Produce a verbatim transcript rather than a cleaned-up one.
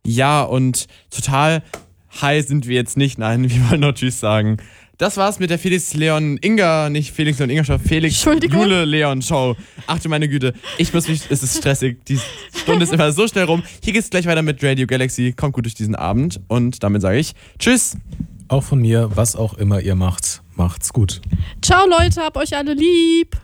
Ja, und total high sind wir jetzt nicht. Nein, wir wollen noch Tschüss sagen. Das war's mit der Felix Leon Inga, nicht Felix Leon Inga Show, Felix Jule Leon Show. Ach du meine Güte, ich muss mich, es ist stressig, die Stunde ist immer so schnell rum. Hier geht's gleich weiter mit Radio Galaxy, kommt gut durch diesen Abend und damit sage ich Tschüss. Auch von mir, was auch immer ihr macht, macht's gut. Ciao Leute, hab euch alle lieb.